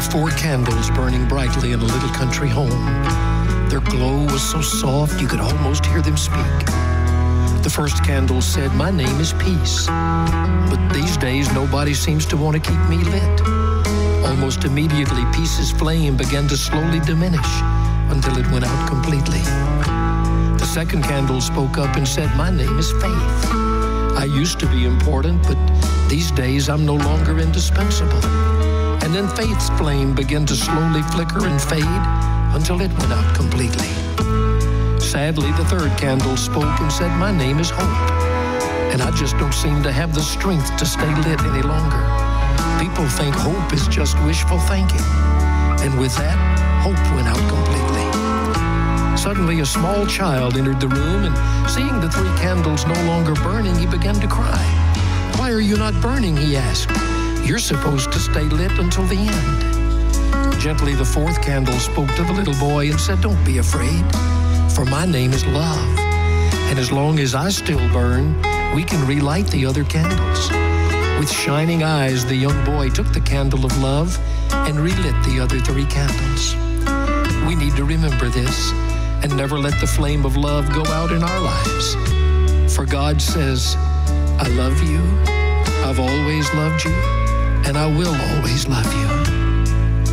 4 candles burning brightly in a little country home. Their glow was so soft you could almost hear them speak. The first candle said, "My name is Peace." But these days, nobody seems to want to keep me lit. Almost immediately, Peace's flame began to slowly diminish until it went out completely. The second candle spoke up and said, "My name is Faith. I used to be important, but these days I'm no longer indispensable." And then Faith's flame began to slowly flicker and fade until it went out completely. Sadly, the third candle spoke and said, "My name is Hope, and I just don't seem to have the strength to stay lit any longer. People think hope is just wishful thinking." And with that, hope went out completely. Suddenly, a small child entered the room, and seeing the 3 candles no longer burning, he began to cry. "Why are you not burning?" he asked. "You're supposed to stay lit until the end." Gently, the 4th candle spoke to the little boy and said, "Don't be afraid, for my name is Love. And as long as I still burn, we can relight the other candles." With shining eyes, the young boy took the candle of love and relit the other 3 candles. We need to remember this and never let the flame of love go out in our lives. For God says, "I love you, I've always loved you, and I will always love you."